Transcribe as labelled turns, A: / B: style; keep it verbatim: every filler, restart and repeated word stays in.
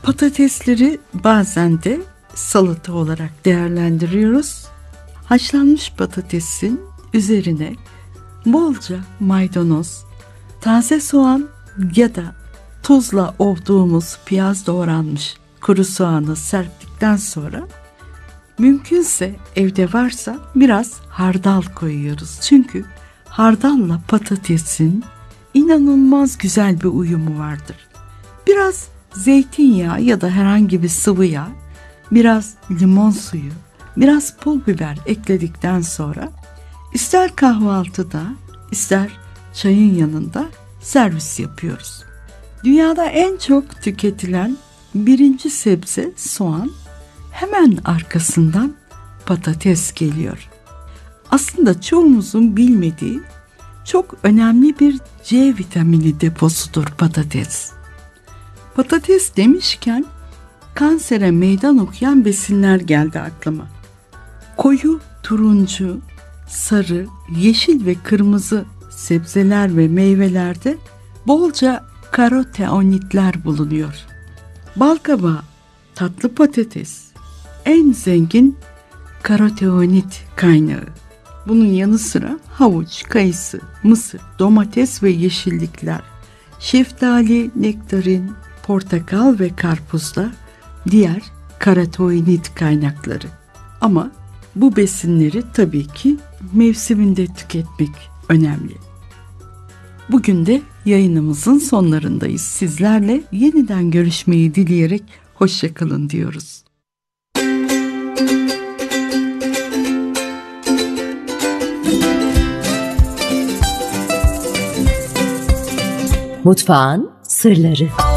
A: Patatesleri bazen de salata olarak değerlendiriyoruz. Haşlanmış patatesin üzerine bolca maydanoz, taze soğan ya da tuzla ovduğumuz piyaz doğranmış kuru soğanı serptikten sonra mümkünse evde varsa biraz hardal koyuyoruz. Çünkü hardalla patatesin inanılmaz güzel bir uyumu vardır. Biraz zeytinyağı ya da herhangi bir sıvı yağ, biraz limon suyu, biraz pul biber ekledikten sonra ister kahvaltıda ister çayın yanında servis yapıyoruz. Dünyada en çok tüketilen birinci sebze soğan, hemen arkasından patates geliyor. Aslında çoğumuzun bilmediği çok önemli bir C vitamini deposudur patates. Patates demişken kansere meydan okuyan besinler geldi aklıma. Koyu turuncu, sarı, yeşil ve kırmızı sebzeler ve meyvelerde bolca karotenitler bulunuyor. Balkabağı, tatlı patates en zengin karotenit kaynağı. Bunun yanı sıra havuç, kayısı, mısır, domates ve yeşillikler, şeftali, nektarin, portakal ve karpuz da diğer karotenit kaynakları. Ama bu besinleri tabii ki mevsiminde tüketmek önemli. Bugün de yayınımızın sonlarındayız. Sizlerle yeniden görüşmeyi dileyerek hoşça kalın diyoruz.
B: Mutfağın sırları.